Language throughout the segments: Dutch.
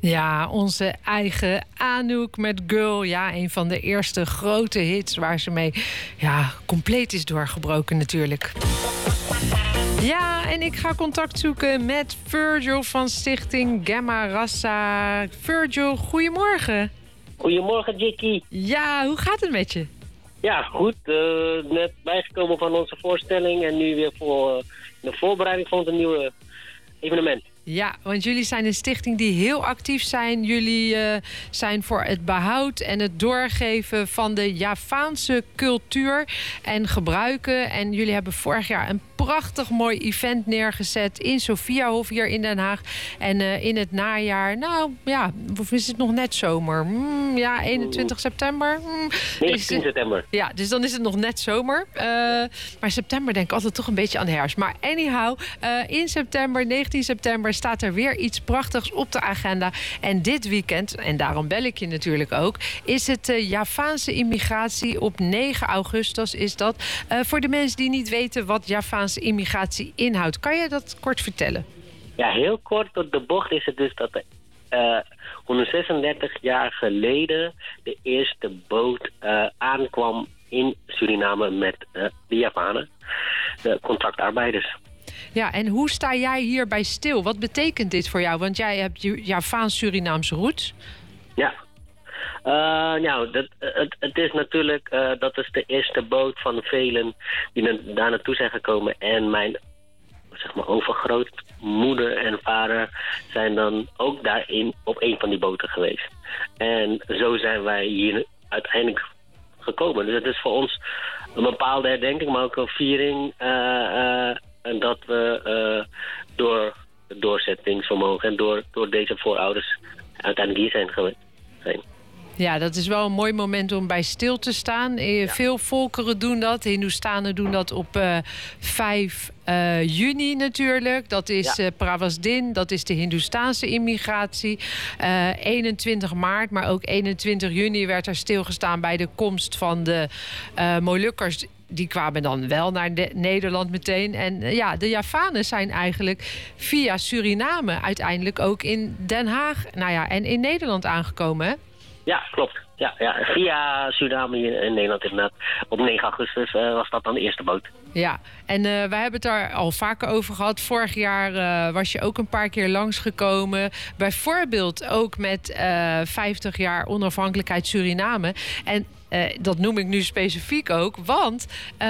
Ja, onze eigen Anouk met Girl. Ja, een van de eerste grote hits waar ze mee compleet is doorgebroken natuurlijk. Ja, en ik ga contact zoeken met Virgil van Stichting Gamma Rassa. Virgil, goedemorgen. Goedemorgen, Jikkie. Ja, hoe gaat het met je? Ja, goed. Net bijgekomen van onze voorstelling en nu weer voor de voorbereiding van ons nieuwe evenement. Ja, want jullie zijn een stichting die heel actief zijn. Jullie zijn voor het behoud en het doorgeven van de Javaanse cultuur en gebruiken. En jullie hebben vorig jaar een prachtig mooi event neergezet in Sophiahof hier in Den Haag. En in het najaar, of is het nog net zomer? 21 september? 19 september. Ja, dus dan is het nog net zomer. Maar september denk ik altijd toch een beetje aan de herfst. Maar anyhow, in september, 19 september, staat er weer iets prachtigs op de agenda. En dit weekend, en daarom bel ik je natuurlijk ook, is het Javaanse immigratie op 9 augustus is dat. Voor de mensen die niet weten wat Javaanse immigratie inhoudt, kan je dat kort vertellen? Ja, heel kort door de bocht is het dus dat 136 jaar geleden de eerste boot aankwam in Suriname met de Javanen, de contractarbeiders. Ja, en hoe sta jij hierbij stil? Wat betekent dit voor jou? Want jij hebt Javaans-Surinaamse roots. Ja. Het is natuurlijk, dat is de eerste boot van velen die daar naartoe zijn gekomen. En mijn overgrootmoeder en vader zijn dan ook daarin op een van die boten geweest. En zo zijn wij hier uiteindelijk gekomen. Dus het is voor ons een bepaalde herdenking, maar ook een viering. En dat we door het doorzettingsvermogen en door deze voorouders uiteindelijk hier zijn geweest. Ja, dat is wel een mooi moment om bij stil te staan. Veel volkeren doen dat. De Hindoestanen doen dat op 5 juni natuurlijk. Dat is Pravas Din, dat is de Hindoestaanse immigratie. 21 maart, maar ook 21 juni werd er stilgestaan bij de komst van de Molukkers. Die kwamen dan wel naar Nederland meteen. En de Javanen zijn eigenlijk via Suriname uiteindelijk ook in Den Haag en in Nederland aangekomen, hè? Ja, klopt. Ja, via Suriname hier in Nederland inderdaad. Op 9 augustus was dat dan de eerste boot. Ja, en wij hebben het daar al vaker over gehad. Vorig jaar was je ook een paar keer langsgekomen. Bijvoorbeeld ook met 50 jaar onafhankelijkheid Suriname. En dat noem ik nu specifiek ook, want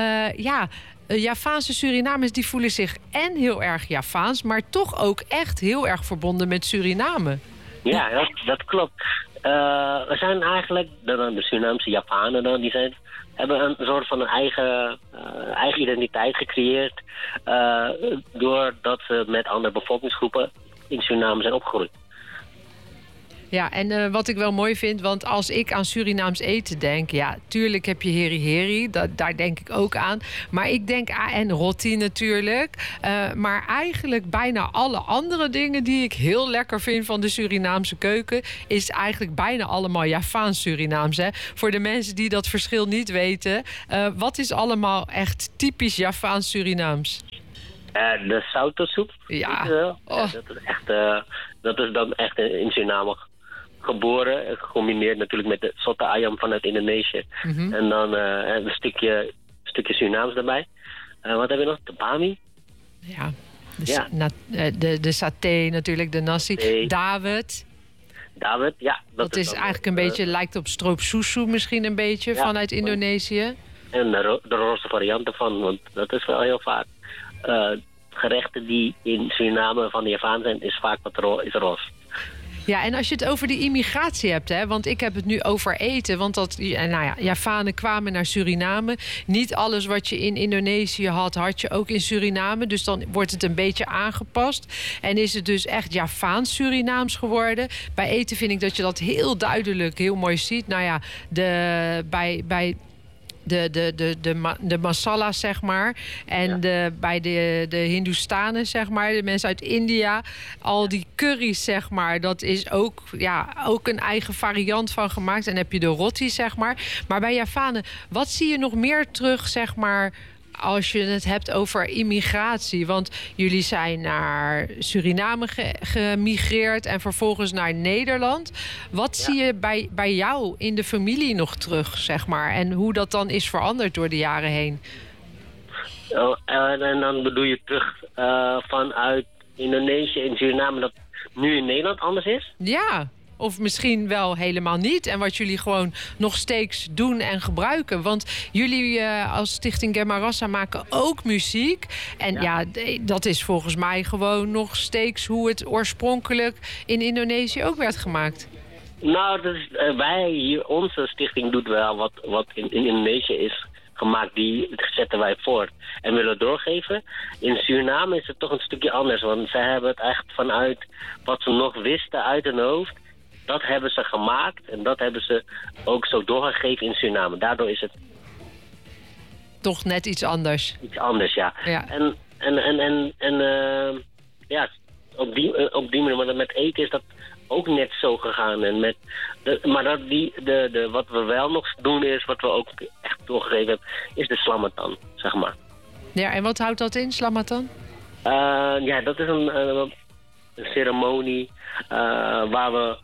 Javaanse Surinamers die voelen zich en heel erg Javaans, maar toch ook echt heel erg verbonden met Suriname. Ja, dat klopt. We zijn eigenlijk, de Surinaamse Javanen hebben een soort van een eigen identiteit gecreëerd, doordat ze met andere bevolkingsgroepen in Suriname zijn opgegroeid. Ja, en wat ik wel mooi vind, want als ik aan Surinaams eten denk, tuurlijk heb je heri-heri, daar denk ik ook aan. Maar ik denk aan roti natuurlijk. Maar eigenlijk bijna alle andere dingen die ik heel lekker vind van de Surinaamse keuken, is eigenlijk bijna allemaal Javaans-Surinaams. Hè? Voor de mensen die dat verschil niet weten, wat is allemaal echt typisch Javaans-Surinaams? De sautosoep. Ja. Dat is dan echt in Suriname geboren, gecombineerd natuurlijk met de soto ayam vanuit Indonesië. Mm-hmm. En dan een stukje Surinaams daarbij. Wat heb je nog? De bami? Ja, de saté natuurlijk, de nasi. David, ja. Dat is eigenlijk een beetje, lijkt op stroop susu misschien een beetje, vanuit Indonesië. En de roze variant ervan, want dat is wel heel vaak. Gerechten die in Suriname van de Javaan zijn, is vaak is roze. Ja, en als je het over die immigratie hebt, hè, want ik heb het nu over eten. Want Javanen kwamen naar Suriname. Niet alles wat je in Indonesië had je ook in Suriname. Dus dan wordt het een beetje aangepast. En is het dus echt Javaans-Surinaams geworden. Bij eten vind ik dat je dat heel duidelijk, heel mooi ziet. Bij de masala's, zeg maar. En bij de Hindoestanen, zeg maar. De mensen uit India. Al die curry's, zeg maar. Dat is ook een eigen variant van gemaakt. En dan heb je de roti, zeg maar. Maar bij Javanen, wat zie je nog meer terug, zeg maar, als je het hebt over immigratie. Want jullie zijn naar Suriname gemigreerd en vervolgens naar Nederland. Wat zie je bij jou in de familie nog terug, zeg maar? En hoe dat dan is veranderd door de jaren heen? En dan bedoel je terug vanuit Indonesië en Suriname dat nu in Nederland anders is? Ja, of misschien wel helemaal niet. En wat jullie gewoon nog steeds doen en gebruiken. Want jullie als Stichting Gemma Rasa maken ook muziek. En dat is volgens mij gewoon nog steeds hoe het oorspronkelijk in Indonesië ook werd gemaakt. Nou, dus, onze stichting doet wel wat in Indonesië is gemaakt, die zetten wij voort en willen doorgeven. In Suriname is het toch een stukje anders, want zij hebben het echt vanuit wat ze nog wisten uit hun hoofd, dat hebben ze gemaakt en dat hebben ze ook zo doorgegeven in Suriname. Daardoor is het toch net iets anders. Iets anders, ja. Op die manier, maar met eten is dat ook net zo gegaan. En wat we wel nog doen is, wat we ook echt doorgegeven hebben, is de slamatan, zeg maar. Ja, en wat houdt dat in, slamatan? Dat is een ceremonie waar we...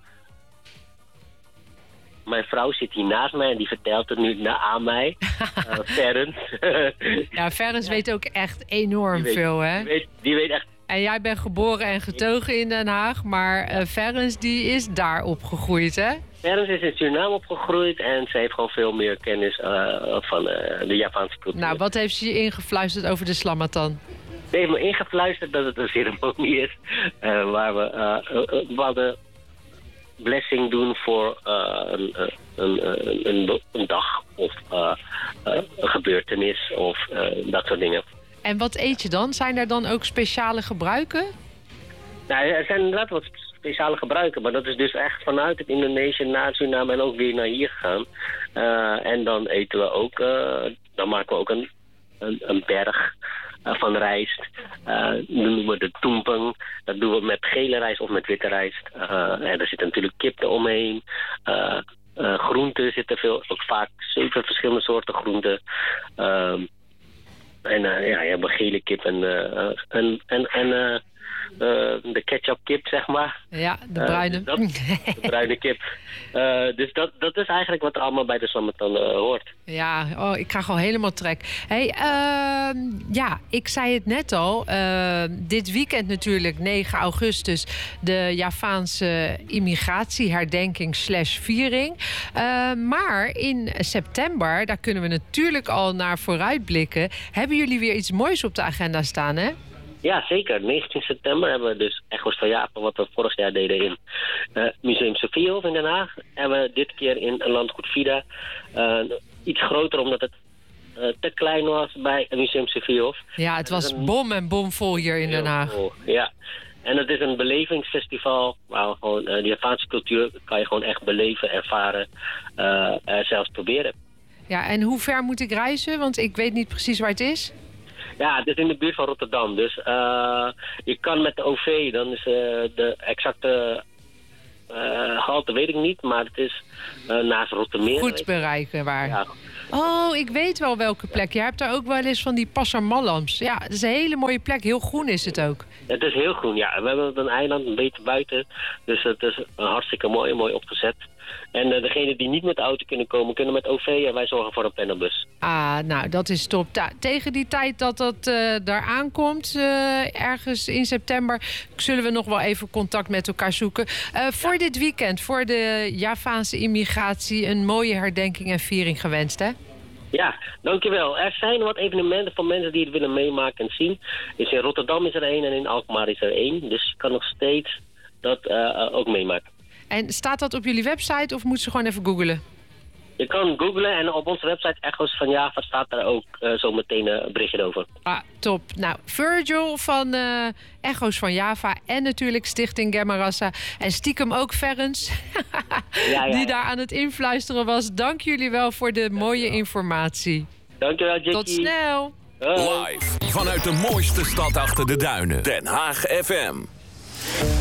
Mijn vrouw zit hier naast mij en die vertelt het nu aan mij. Ferens. Ja, Ferens weet ook echt enorm veel, hè? Die weet echt. En jij bent geboren en getogen in Den Haag, maar Ferens die is daar opgegroeid, hè? Ferens is in Suriname opgegroeid en ze heeft gewoon veel meer kennis van de Javaanse cultuur. Nou, wat heeft ze je ingefluisterd over de slamatan? Ze heeft me ingefluisterd dat het een ceremonie is waar we een bepaalde blessing doen voor een dag of een gebeurtenis of dat soort dingen. En wat eet je dan? Zijn er dan ook speciale gebruiken? Nou, er zijn inderdaad wat speciale gebruiken, maar dat is dus echt vanuit het Indonesië naar Suriname en ook weer naar hier gegaan. En dan eten we ook, dan maken we ook een berg van rijst. Dat noemen we de toempeng. Dat doen we met gele rijst of met witte rijst. En er zit natuurlijk kip eromheen. Groenten zitten veel, ook vaak 7 verschillende soorten groenten. Je hebt gele kip en de ketchup kip, zeg maar. Ja, de bruine. De bruine kip. Dus dat is eigenlijk wat er allemaal bij de slamatan hoort. Ja, ik krijg al helemaal trek. Hey, ik zei het net al. Dit weekend natuurlijk, 9 augustus... de Javaanse immigratieherdenking /viering. Maar in september, daar kunnen we natuurlijk al naar vooruitblikken... hebben jullie weer iets moois op de agenda staan, hè? Ja, zeker. 19 september hebben we dus Echo's van Java, wat we vorig jaar deden in Museum Sophiehof in Den Haag. En we dit keer in Landgoed Vida. Iets groter omdat het te klein was bij Museum Sophiehof. Ja, het was bom en bomvol hier in Den Haag. Ja, en het is een belevingsfestival waar gewoon de Javaanse cultuur kan je gewoon echt beleven, ervaren, zelfs proberen. Ja, en hoe ver moet ik reizen? Want ik weet niet precies waar het is. Ja, het is in de buurt van Rotterdam. Dus je kan met de OV, dan is de exacte halte weet ik niet, maar het is naast Rotterdam. Goed bereiken waar. Ja. Oh, ik weet wel welke plek. Je hebt daar ook wel eens van die Pasar Malams. Ja, het is een hele mooie plek. Heel groen is het ook. Het is heel groen, ja. We hebben een eiland een beetje buiten. Dus het is hartstikke mooi opgezet. En degenen die niet met de auto kunnen komen, kunnen met OV en wij zorgen voor een panelbus. Ah, nou, dat is top. Tegen die tijd dat daar aankomt, ergens in september, zullen we nog wel even contact met elkaar zoeken. Voor dit weekend, voor de Javaanse immigratie, een mooie herdenking en viering gewenst, hè? Ja, dankjewel. Er zijn wat evenementen voor mensen die het willen meemaken en zien. Dus in Rotterdam is er 1 en in Alkmaar is er 1. Dus je kan nog steeds dat ook meemaken. En staat dat op jullie website of moeten ze gewoon even googlen? Je kan googlen en op onze website Echo's van Java staat daar ook zo meteen een berichtje over. Ah, top. Nou, Virgil van Echo's van Java en natuurlijk Stichting Gemma Rasa. En stiekem ook Ferens, die daar aan het influisteren was. Dank jullie wel voor de mooie informatie. Dankjewel, Jackie. Tot snel. Live vanuit de mooiste stad achter de duinen. Den Haag FM.